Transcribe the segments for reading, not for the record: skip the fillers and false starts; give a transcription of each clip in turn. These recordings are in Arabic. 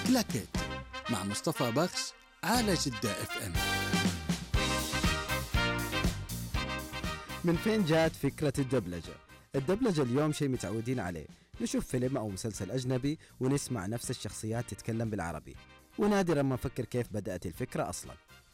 كلاكيت مع مصطفى بخش على جدة اف ام. من فين جات فكرة الدبلجة؟ الدبلجة اليوم شيء متعودين عليه، نشوف فيلم أو مسلسل أجنبي ونسمع نفس الشخصيات تتكلم بالعربي، ونادرا ما نفكر كيف بدأت الفكرة أصلا.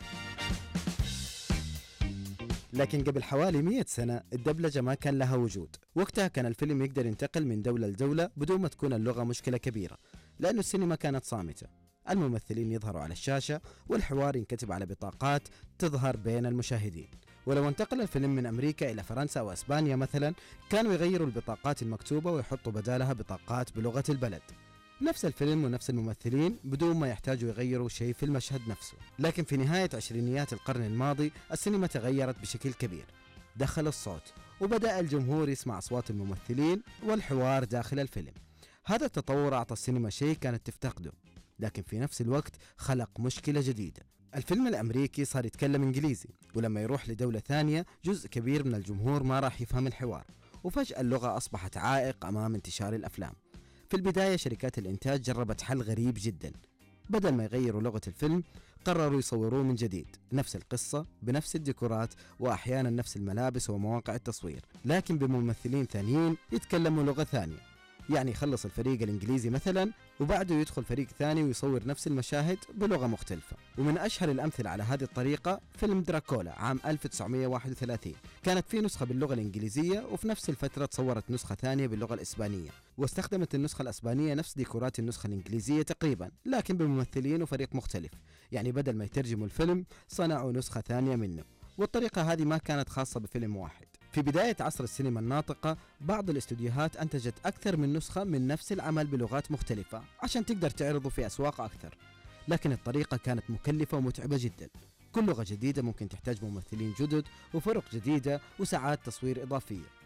لكن قبل حوالي 100 سنة الدبلجة ما كان لها وجود. وقتها كان الفيلم يقدر ينتقل من دولة لدولة بدون ما تكون اللغة مشكلة كبيرة، لأنه السينما كانت صامتة. الممثلين يظهروا على الشاشة والحوار ينكتب على بطاقات تظهر بين المشاهدين. ولو انتقل الفيلم من أمريكا إلى فرنسا أو أسبانيا مثلا، كانوا يغيروا البطاقات المكتوبة ويحطوا بدالها بطاقات بلغة البلد. نفس الفيلم ونفس الممثلين بدون ما يحتاجوا يغيروا شيء في المشهد نفسه. لكن في نهاية عشرينيات القرن الماضي السينما تغيرت بشكل كبير. دخل الصوت وبدأ الجمهور يسمع أصوات الممثلين والحوار داخل الفيلم. هذا التطور أعطى السينما شيء كانت تفتقده، لكن في نفس الوقت خلق مشكلة جديدة. الفيلم الأمريكي صار يتكلم إنجليزي، ولما يروح لدولة ثانية جزء كبير من الجمهور ما راح يفهم الحوار، وفجأة اللغة أصبحت عائق أمام انتشار الأفلام. في البداية شركات الإنتاج جربت حل غريب جدا. بدل ما يغيروا لغة الفيلم قرروا يصوروه من جديد، نفس القصة بنفس الديكورات وأحيانا نفس الملابس ومواقع التصوير، لكن بممثلين ثانيين يتكلموا لغة ثانية. يعني يخلص الفريق الإنجليزي مثلا وبعده يدخل فريق ثاني ويصور نفس المشاهد بلغة مختلفة. ومن أشهر الأمثلة على هذه الطريقة فيلم دراكولا عام 1931. كانت فيه نسخة باللغة الإنجليزية، وفي نفس الفترة تصورت نسخة ثانية باللغة الإسبانية، واستخدمت النسخة الإسبانية نفس ديكورات النسخة الإنجليزية تقريبا، لكن بممثلين وفريق مختلف. يعني بدل ما يترجموا الفيلم صنعوا نسخة ثانية منه، والطريقة هذه ما كانت خاصة بفيلم واحد. في بداية عصر السينما الناطقة بعض الاستوديوهات أنتجت أكثر من نسخة من نفس العمل بلغات مختلفة عشان تقدر تعرضه في أسواق أكثر، لكن الطريقة كانت مكلفة ومتعبة جدا. كل لغة جديدة ممكن تحتاج ممثلين جدد وفرق جديدة وساعات تصوير إضافية.